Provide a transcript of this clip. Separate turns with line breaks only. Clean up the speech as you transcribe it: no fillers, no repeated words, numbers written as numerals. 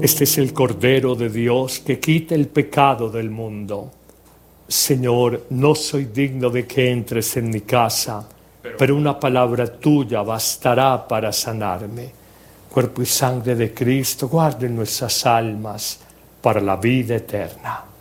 Este es el Cordero de Dios que quita el pecado del mundo. Señor, no soy digno de que entres en mi casa, pero una palabra tuya bastará para sanarme. Cuerpo y sangre de Cristo guarden nuestras almas para la vida eterna.